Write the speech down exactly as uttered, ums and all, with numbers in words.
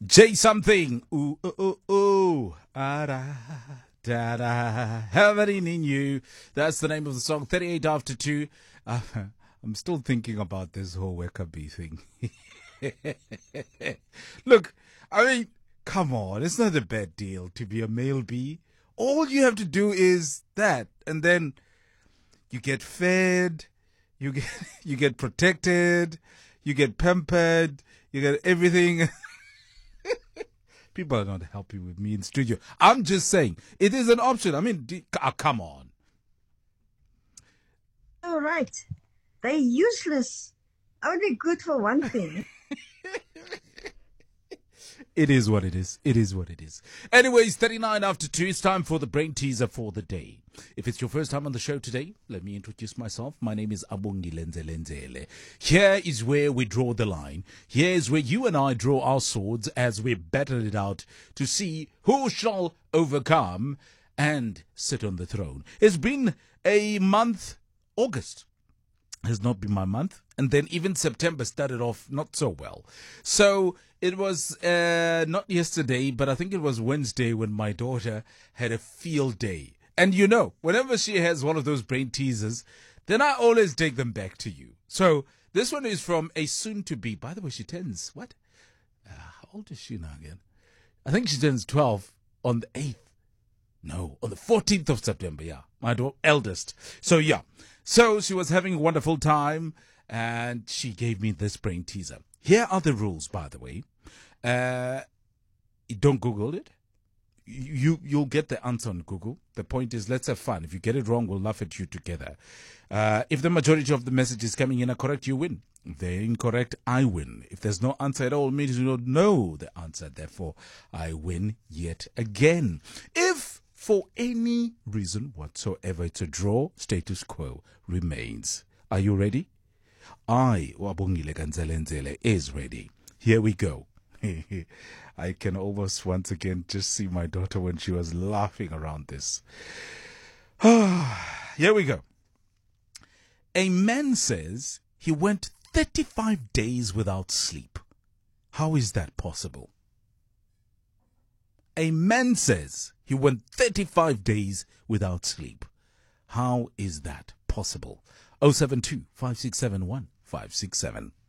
J something. Ooh, ooh, ooh, ooh. Ah, da, da, da. Having in you. That's the name of the song. thirty-eight after two. Uh, I'm still thinking about this whole Weka B thing. Look, I mean, come on. It's not a bad deal to be a male bee. All you have to do is that. And then you get fed. You get, you get protected. You get pampered. You get everything. People are not happy with me in studio. I'm just saying, it is an option. I mean, d- oh, come on. All right. They're useless. Only good for one thing. It is what it is. It is what it is. Anyways, thirty-nine after two. It's time for the brain teaser for the day. If it's your first time on the show today, let me introduce myself. My name is Abongile Nzelenzele. Here is where we draw the line. Here is where you and I draw our swords as we battle it out to see who shall overcome and sit on the throne. It's been a month, August has not been my month. And then even September started off not so well. So it was uh, not yesterday, but I think it was Wednesday when my daughter had a field day. And you know, whenever she has one of those brain teasers, then I always take them back to you. So this one is from a soon-to-be. By the way, she turns, what? Uh, how old is she now again? I think she turns twelve on the eighth. No, on the fourteenth of September, yeah. My daughter, eldest. So, yeah. So she was having a wonderful time, and she gave me this brain teaser. Here are the rules, by the way. Uh, don't Google it. You, you'll get the answer on Google. The point is, let's have fun. If you get it wrong, we'll laugh at you together. Uh, if the majority of the messages coming in are correct, you win. If they're incorrect, I win. If there's no answer at all, it means you don't know the answer. Therefore, I win yet again. If for any reason whatsoever it's a draw, status quo remains. Are you ready? I, Wabongile Nzelenzele, is ready. Here we go. I can almost once again just see my daughter when she was laughing around this. Here we go. A man says he went thirty-five days without sleep. How is that possible? A man says he went thirty-five days without sleep. How is that possible? oh seven two, five six seven one, five six seven.